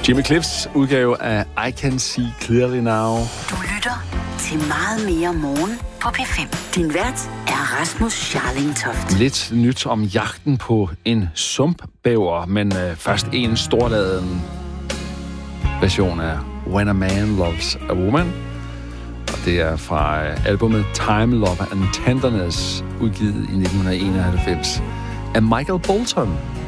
Jimmy Cliffs udgave af I Can See Clearly Now. Du lytter til Meget mere morgen på P5. Din vært er Rasmus Scharlingtoft. Lidt nyt om jagten på en sumpbæver, men først en storladen version af When a Man Loves a Woman. Og det er fra albumet Time, Love and Tenderness, udgivet i 1991 af Michael Bolton.